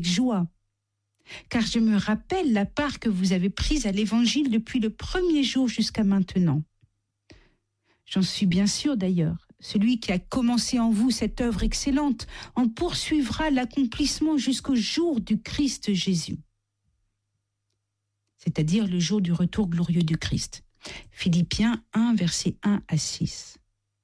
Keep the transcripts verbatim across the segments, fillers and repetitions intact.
joie, car je me rappelle la part que vous avez prise à l'Évangile depuis le premier jour jusqu'à maintenant. J'en suis bien sûre d'ailleurs. Celui qui a commencé en vous cette œuvre excellente en poursuivra l'accomplissement jusqu'au jour du Christ Jésus, c'est-à-dire le jour du retour glorieux du Christ. Philippiens un, versets un à six.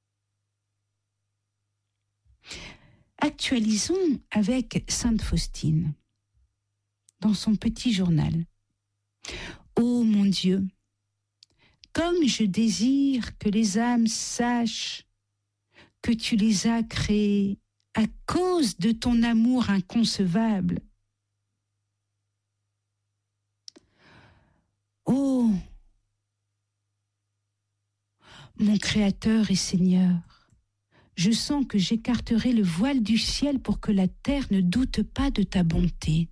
Actualisons avec Sainte Faustine, dans son petit journal. Ô mon Dieu, comme je désire que les âmes sachent que tu les as créées à cause de ton amour inconcevable. Ô mon Créateur et Seigneur, je sens que j'écarterai le voile du ciel pour que la terre ne doute pas de ta bonté.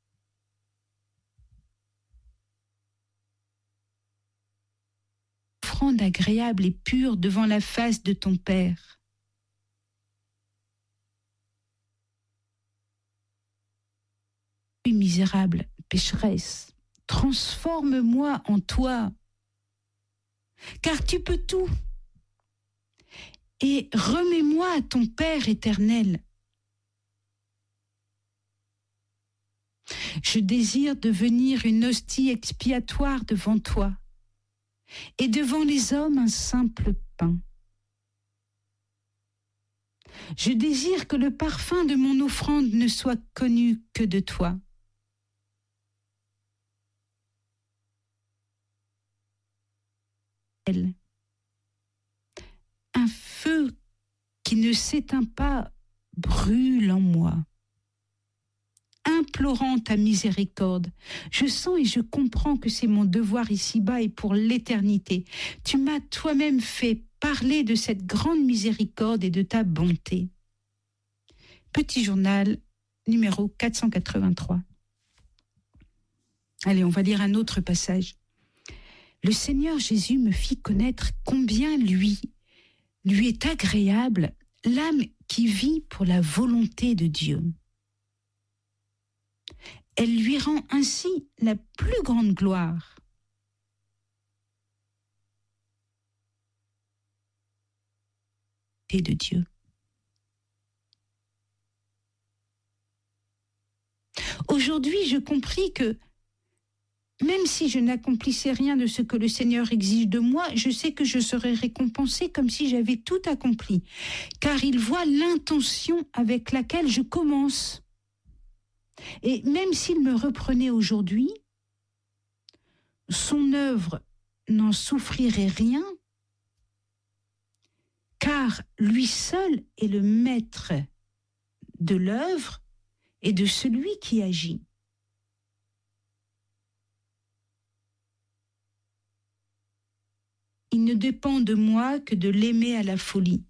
Offrande agréable et pure devant la face de ton Père. Misérable pécheresse, transforme-moi en toi, car tu peux tout. Et remets-moi à ton Père éternel. Je désire devenir une hostie expiatoire devant toi, et devant les hommes un simple pain. Je désire que le parfum de mon offrande ne soit connu que de toi. Un feu qui ne s'éteint pas brûle en moi. Implorant ta miséricorde, je sens et je comprends que c'est mon devoir ici-bas et pour l'éternité. Tu m'as toi-même fait parler de cette grande miséricorde et de ta bonté. Petit journal numéro quatre cent quatre-vingt-trois. Allez, on va lire un autre passage. Le Seigneur Jésus me fit connaître combien lui, lui est agréable l'âme qui vit pour la volonté de Dieu. Elle lui rend ainsi la plus grande gloire. Et de Dieu. Aujourd'hui, je compris que même si je n'accomplissais rien de ce que le Seigneur exige de moi, je sais que je serai récompensée comme si j'avais tout accompli, car il voit l'intention avec laquelle je commence. Et même s'il me reprenait aujourd'hui, son œuvre n'en souffrirait rien, car lui seul est le maître de l'œuvre et de celui qui agit. Il ne dépend de moi que de l'aimer à la folie.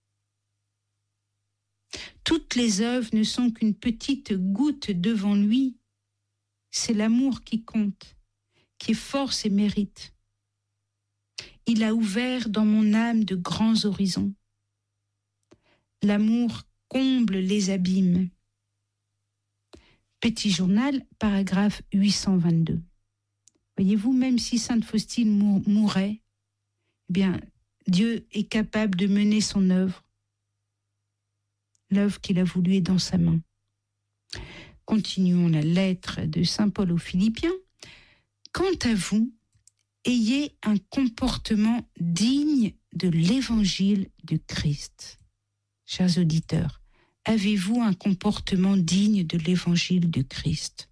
Toutes les œuvres ne sont qu'une petite goutte devant lui. C'est l'amour qui compte, qui est force et mérite. Il a ouvert dans mon âme de grands horizons. L'amour comble les abîmes. Petit journal, paragraphe huit cent vingt-deux. Voyez-vous, même si Sainte Faustine mou- mourait, eh bien, Dieu est capable de mener son œuvre. L'œuvre qu'il a voulu est dans sa main. Continuons la lettre de Saint Paul aux Philippiens. Quant à vous, ayez un comportement digne de l'évangile du Christ. Chers auditeurs, avez-vous un comportement digne de l'évangile du Christ?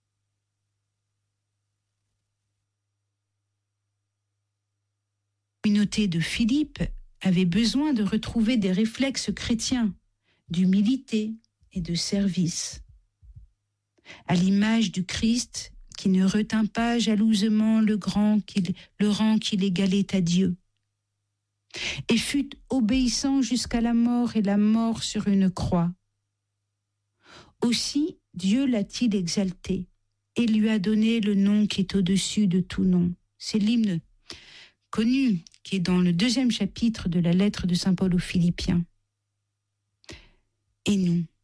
La communauté de Philippe avait besoin de retrouver des réflexes chrétiens, d'humilité et de service. À l'image du Christ qui ne retint pas jalousement le, grand qu'il, le rang qu'il égalait à Dieu, et fut obéissant jusqu'à la mort et la mort sur une croix. Aussi Dieu l'a-t-il exalté et lui a donné le nom qui est au-dessus de tout nom. C'est l'hymne connu qui est dans le deuxième chapitre de la lettre de Saint Paul aux Philippiens. Et nous,